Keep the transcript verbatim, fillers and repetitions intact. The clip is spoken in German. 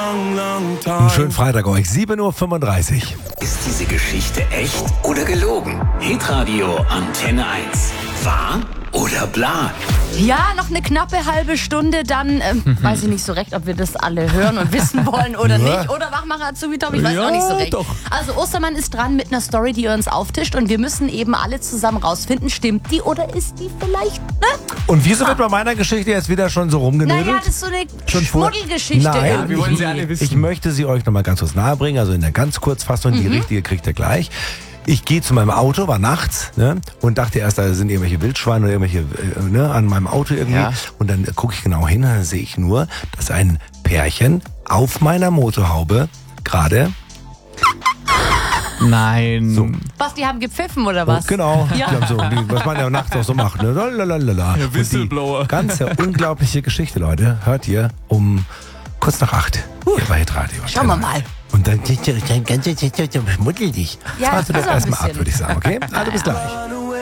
Einen schönen Freitag euch, sieben Uhr fünfunddreißig. Ist diese Geschichte echt oder gelogen? Hitradio Antenne eins. Wahr oder bla? Ja, noch eine knappe halbe Stunde, dann ähm, weiß ich nicht so recht, ob wir das alle hören und wissen wollen oder Ja. nicht. Oder Wachmacher Azubi Tom, ich weiß Ja, auch nicht so recht. doch. Also Ostermann ist dran mit einer Story, die er uns auftischt und wir müssen eben alle zusammen rausfinden, stimmt die oder ist die vielleicht, ne? Und wieso wird bei meiner Geschichte jetzt wieder schon so rumgenödelt? Naja, das ist so eine Schon vor- Schmuddelgeschichte Nein, irgendwie. wir wollen sie alle wissen. Ich möchte sie euch nochmal ganz kurz nahe bringen, also in der ganz Kurzfassung, die richtige kriegt ihr gleich. Ich gehe zu meinem Auto, war nachts, ne, und dachte erst, da sind irgendwelche Wildschweine oder irgendwelche, äh, ne, an meinem Auto irgendwie. Ja. Und dann gucke ich genau hin und dann sehe ich nur, dass ein Pärchen auf meiner Motorhaube gerade, Nein. So. Was, die haben gepfiffen oder was? genau, Ja. die haben so, die, was man ja nachts auch so macht, ne, lalalala. Ja, Und die Whistleblower. ganze unglaubliche Geschichte, Leute, hört ihr um kurz nach acht hier bei Hitradio. Schauen wir mal. Und dann, dann, dann, dann, dann schmuddel dich. Ja, Fahrst du doch also ein erstmal ab, bisschen. würde ich sagen, okay? Also bis gleich.